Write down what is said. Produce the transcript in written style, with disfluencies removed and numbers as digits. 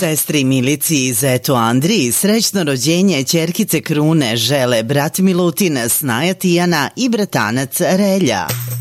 Sestri Milici i zetu Andriji srećno rođenje ćerkice Krune žele brat Milutin, snaja Tijana i bratanac Relja.